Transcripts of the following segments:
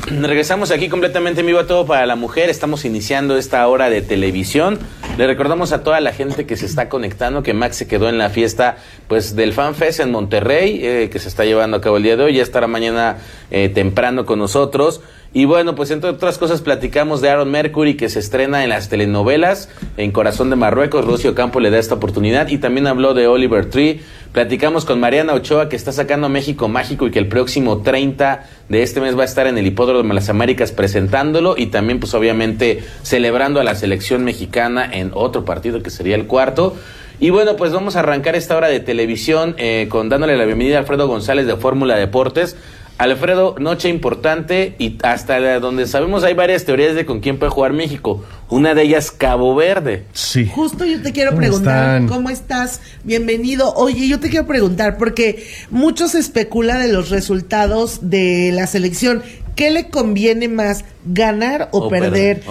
Regresamos aquí completamente en vivo a Todo para la Mujer. Estamos iniciando esta hora de televisión. Le recordamos a toda la gente que se está conectando que Max se quedó en la fiesta pues del FanFest en Monterrey, que se está llevando a cabo el día de hoy. Ya estará mañana temprano con nosotros. Y bueno, pues entre otras cosas platicamos de Aaron Mercury, que se estrena en las telenovelas en Corazón de Marruecos. Rocío Campo le da esta oportunidad, y también habló de Oliver Tree. Platicamos con Mariana Ochoa, que está sacando México Mágico y que el próximo 30 de este mes va a estar en el Hipódromo de las Américas presentándolo, y también pues obviamente celebrando a la selección mexicana en otro partido que sería el cuarto. Y bueno, pues vamos a arrancar esta hora de televisión dándole la bienvenida a Alfredo González de Fórmula Deportes. Alfredo, noche importante, y hasta donde sabemos hay varias teorías de con quién puede jugar México. Una de ellas, Cabo Verde. Sí. Justo yo te quiero preguntar, ¿cómo estás? Bienvenido. Oye, yo te quiero preguntar, porque mucho se especula de los resultados de la selección. ¿Qué le conviene más, ganar o perder?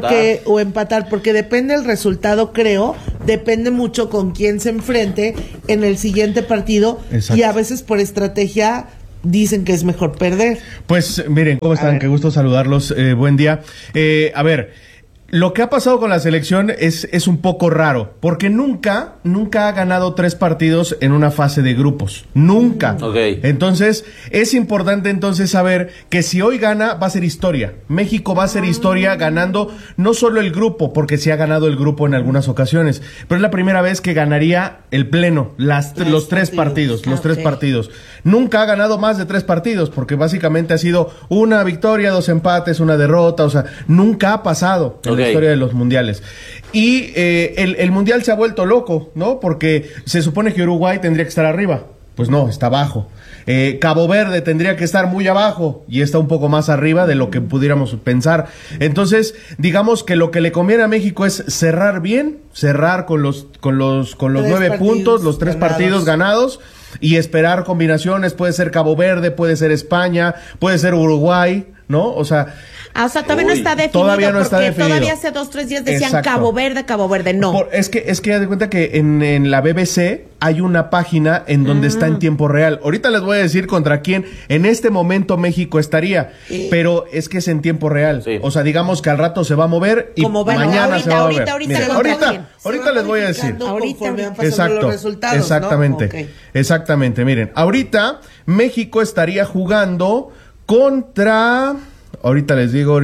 O empatar, porque depende el resultado, creo, depende mucho con quién se enfrente en el siguiente partido. Exacto. Y a veces por estrategia dicen que es mejor perder. Pues miren, ¿cómo están? Qué gusto saludarlos, buen día. A ver, lo que ha pasado con la selección es un poco raro, porque nunca ha ganado 3 partidos en una fase de grupos, nunca. Okay. Entonces, es importante entonces saber que si hoy gana, va a ser historia. México va a ser historia ganando no solo el grupo, porque sí ha ganado el grupo en algunas ocasiones, pero es la primera vez que ganaría el pleno, los 3 partidos, los 3 partidos. Nunca ha ganado más de 3 partidos, porque básicamente ha sido una victoria, 2 empates, una derrota, o sea, nunca ha pasado en la historia de los mundiales. Y el mundial se ha vuelto loco, ¿no? Porque se supone que Uruguay tendría que estar arriba. Pues no, está abajo. Cabo Verde tendría que estar muy abajo y está un poco más arriba de lo que pudiéramos pensar. Entonces, digamos que lo que le conviene a México es cerrar bien, cerrar con los 9 puntos, los 3 partidos ganados, y esperar combinaciones. Puede ser Cabo Verde, puede ser España, puede ser Uruguay, ¿no? O sea, todavía no está definido. Todavía no está definido. Todavía hace 2-3 días decían Exacto. Cabo Verde, no. Es que haz de cuenta que en la BBC hay una página en donde está en tiempo real. Ahorita les voy a decir contra quién en este momento México estaría, pero es que es en tiempo real. Sí. O sea, digamos que al rato se va a mover y mañana se va a mover. Ahorita les voy a decir. Exacto. Los resultados, exactamente. ¿No? Okay. Exactamente. Miren, ahorita México estaría jugando contra... Ahorita les digo.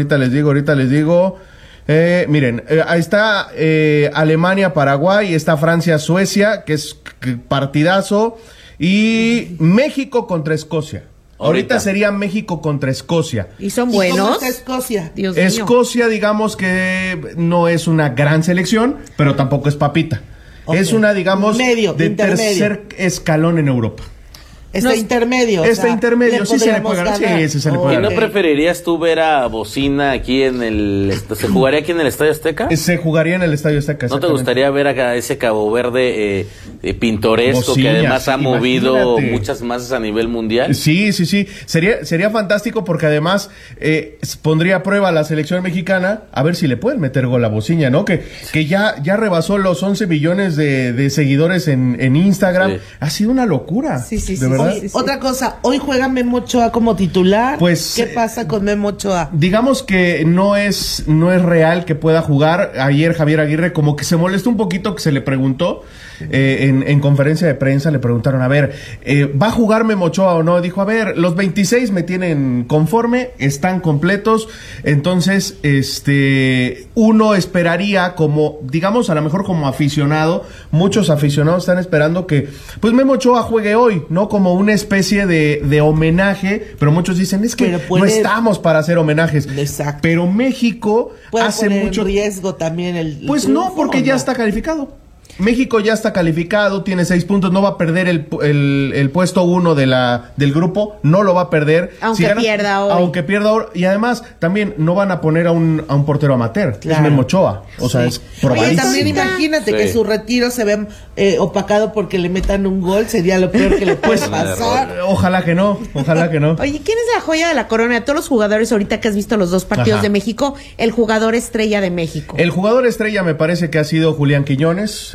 Miren, ahí está Alemania, Paraguay, está Francia, Suecia, que es partidazo, y México contra Escocia. Ahorita sería México contra Escocia. ¿Y son buenos? ¿Cómo está Escocia? Dios mío. Escocia, digamos que no es una gran selección, pero tampoco es papita. Okay. Es una, digamos, de tercer escalón en Europa. Intermedio. Intermedio, sí se le puede ganar. Sí, se le puede ganar. ¿Y no preferirías tú ver a Bocina aquí en el... ¿Se jugaría aquí en el Estadio Azteca? Se jugaría en el Estadio Azteca. ¿No te gustaría ver a ese Cabo Verde pintoresco, Bocina, que además ha movido muchas masas a nivel mundial? Sí. Sería fantástico, porque además pondría a prueba a la selección mexicana a ver si le pueden meter gol a Bocina, ¿no? Que ya rebasó los 11 millones de seguidores en Instagram. Sí. Ha sido una locura. Sí. De verdad. Otra cosa, hoy juega Memo Ochoa como titular. Pues, ¿qué pasa con Memo Ochoa? Digamos que no es real que pueda jugar. Ayer Javier Aguirre como que se molestó un poquito, que se le preguntó en conferencia de prensa, le preguntaron, a ver, ¿va a jugar Memo Ochoa o no? Dijo, a ver, los 26 me tienen conforme, están completos. Entonces, uno esperaría, como, digamos, a lo mejor como aficionado, muchos aficionados están esperando que pues Memo Ochoa juegue hoy, ¿no? Como una especie de homenaje, pero muchos dicen, es que no estamos para hacer homenajes. Exacto. Pero México hace mucho... en riesgo también el Pues triunfo, no, porque ya está calificado. México ya está calificado, tiene 6 puntos, no va a perder el puesto 1 del grupo, no lo va a perder. Aunque pierda hoy. Y además, también no van a poner a un portero amateur, claro. Es Memo Ochoa, o sea, es probadísimo. Oye, también imagínate que su retiro se ve opacado porque le metan un gol, sería lo peor que le puede pasar. Ojalá que no. Oye, ¿quién es la joya de la corona de todos los jugadores ahorita que has visto los 2 partidos de México? El jugador estrella de México. El jugador estrella me parece que ha sido Julián Quiñones.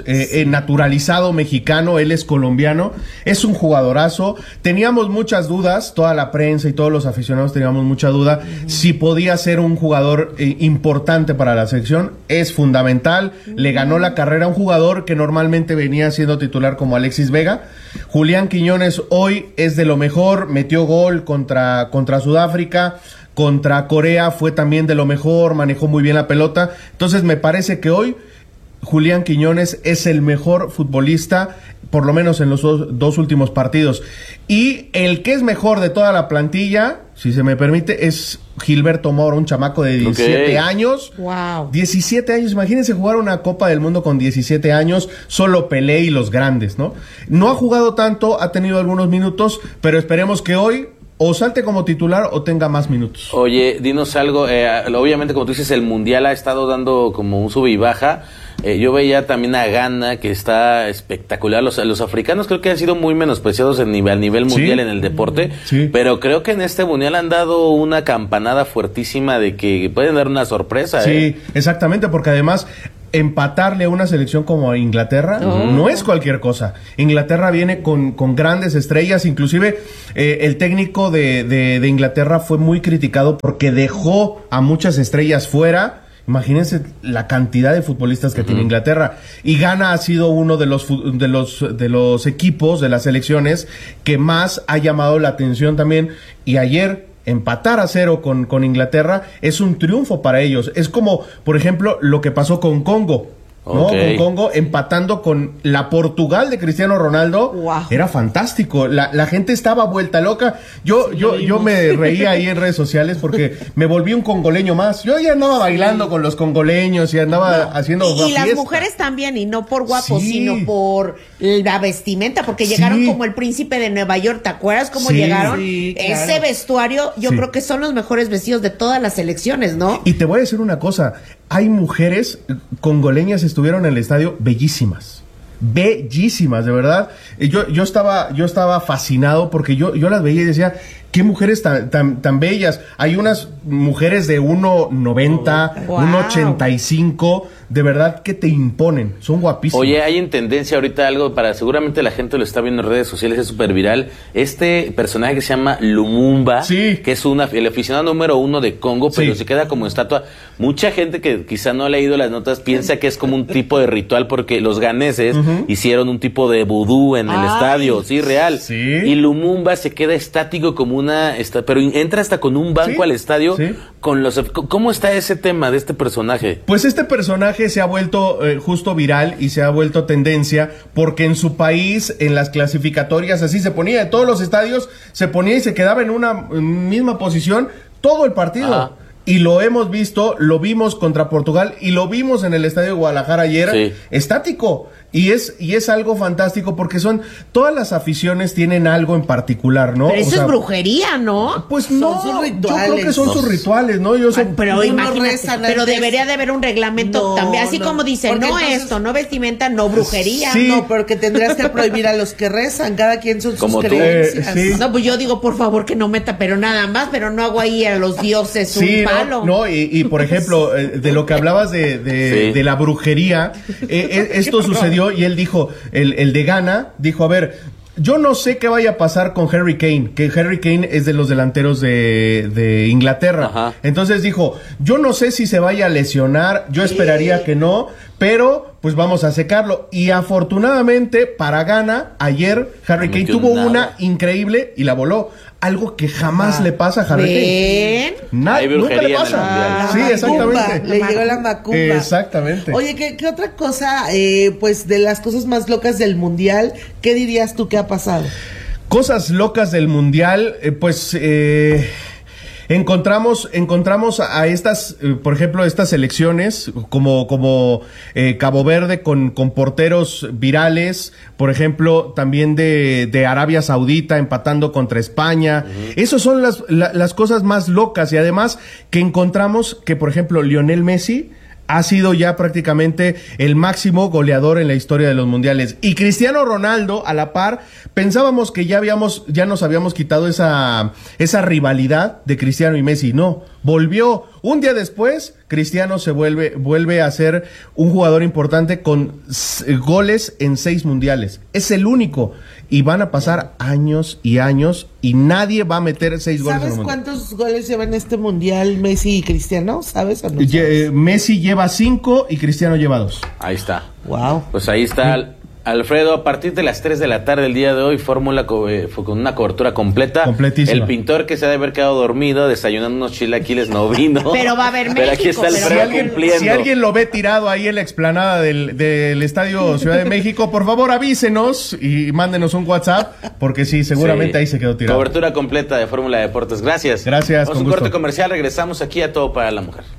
naturalizado mexicano, él es colombiano, es un jugadorazo. Teníamos muchas dudas, toda la prensa y todos los aficionados teníamos mucha duda si podía ser un jugador importante para la selección. Es fundamental, le ganó la carrera a un jugador que normalmente venía siendo titular como Alexis Vega. Julián Quiñones hoy es de lo mejor, metió gol contra Sudáfrica. Contra Corea fue también de lo mejor, manejó muy bien la pelota. Entonces me parece que hoy Julián Quiñones es el mejor futbolista, por lo menos en los dos últimos partidos. Y el que es mejor de toda la plantilla, si se me permite, es Gilberto Moro, un chamaco de 17 años. Wow. 17 años, imagínense jugar una Copa del Mundo con 17 años, solo Pelé y los grandes, ¿no? No ha jugado tanto, ha tenido algunos minutos, pero esperemos que hoy o salte como titular o tenga más minutos. Oye, dinos algo, obviamente como tú dices, el Mundial ha estado dando como un sube y baja. Yo veía también a Ghana, que está espectacular. Los africanos creo que han sido muy menospreciados a nivel mundial en el deporte, pero creo que en este Mundial han dado una campanada fuertísima de que pueden dar una sorpresa. Sí, exactamente, porque además empatarle a una selección como Inglaterra no es cualquier cosa. Inglaterra viene con grandes estrellas, inclusive el técnico de Inglaterra fue muy criticado porque dejó a muchas estrellas fuera. Imagínense la cantidad de futbolistas que tiene Inglaterra. Y Ghana ha sido uno de los equipos, de las selecciones, que más ha llamado la atención también. Y ayer empatar a 0 con Inglaterra es un triunfo para ellos. Es como, por ejemplo, lo que pasó con Congo, ¿no? Con Congo empatando con la Portugal de Cristiano Ronaldo. Wow. Era fantástico. La gente estaba vuelta loca. Yo me reía ahí en redes sociales porque me volví un congoleño más. Yo ya andaba bailando con los congoleños y andaba haciendo y las mujeres también, y no por guapos, sino por la vestimenta, porque llegaron como el príncipe de Nueva York. ¿Te acuerdas cómo llegaron? Sí, claro. Ese vestuario, yo creo que son los mejores vestidos de todas las selecciones, ¿no? Y te voy a decir una cosa, hay mujeres congoleñas, estuvieron en el estadio bellísimas, de verdad. Yo estaba fascinado porque yo las veía y decía, qué mujeres tan bellas. Hay unas mujeres de 1.90, 1.85, de verdad que te imponen, son guapísimas. Oye, hay en tendencia ahorita algo para, seguramente la gente lo está viendo en redes sociales, es súper viral, este personaje que se llama Lumumba, que es el aficionado número 1 de Congo, pero se queda como estatua. Mucha gente que quizá no ha leído las notas piensa que es como un tipo de ritual porque los ganeses hicieron un tipo de vudú en el estadio, real. Y Lumumba se queda estático como pero entra hasta con un banco al estadio con los. ¿Cómo está ese tema de este personaje? Pues este personaje se ha vuelto justo viral y se ha vuelto tendencia porque en su país, en las clasificatorias, así se ponía, en todos los estadios se ponía y se quedaba en una misma posición todo el partido. Y lo hemos visto, lo vimos contra Portugal y lo vimos en el estadio de Guadalajara ayer, estático. Y es algo fantástico porque todas las aficiones tienen algo en particular, ¿no? Pero eso es brujería, ¿no? Pues no, yo creo que son sus rituales, ¿no? Pero imagínate, pero debería de haber un reglamento también, así como dicen, no entonces, esto, no vestimenta, no brujería. No, porque tendrías que prohibir a los que rezan, cada quien son sus creencias. No, pues yo digo, por favor, que no meta, pero nada más, pero no hago ahí a los dioses un palo. No, y por ejemplo, de lo que hablabas de la brujería, esto sucedió y él dijo, el de Ghana, dijo, a ver, yo no sé qué vaya a pasar con Harry Kane, que Harry Kane es de los delanteros de Inglaterra. Entonces dijo, yo no sé si se vaya a lesionar, yo esperaría que no, pero pues vamos a secarlo. Y afortunadamente para Ghana, ayer Harry Kane tuvo una increíble y la voló. Algo que jamás le pasa a Harry Kane. Nunca le pasa. Sí, exactamente. Le llegó la macumba. Exactamente. Oye, ¿qué otra cosa, pues de las cosas más locas del Mundial, qué dirías tú que ha pasado? Cosas locas del Mundial, encontramos a estas, por ejemplo, estas selecciones como Cabo Verde con porteros virales, por ejemplo, también de Arabia Saudita empatando contra España. Esas son las cosas más locas y además que encontramos que, por ejemplo, Lionel Messi ha sido ya prácticamente el máximo goleador en la historia de los mundiales. Y Cristiano Ronaldo, a la par, pensábamos que ya nos habíamos quitado esa rivalidad de Cristiano y Messi. No, volvió. Un día después, Cristiano se vuelve a ser un jugador importante con goles en 6 mundiales. Es el único. Y van a pasar años y años y nadie va a meter 6 goles en un mundial. ¿Sabes cuántos goles llevan este mundial Messi y Cristiano? ¿Sabes o no sabes? Messi lleva 5 y Cristiano lleva 2. Ahí está. Wow. Pues ahí está. Alfredo, a partir de las 3 de la tarde del día de hoy, Fórmula fue con una cobertura completa. Completísima. El pintor que se ha de haber quedado dormido desayunando unos chilaquiles no vino. Pero va a haber México. Pero aquí está Alfredo cumpliendo. Si alguien lo ve tirado ahí en la explanada del Estadio Ciudad de México, por favor avísenos y mándenos un WhatsApp, porque sí, seguramente ahí se quedó tirado. Cobertura completa de Fórmula Deportes. Gracias. Gracias. Vamos a un corte comercial, regresamos aquí a Todo para la Mujer.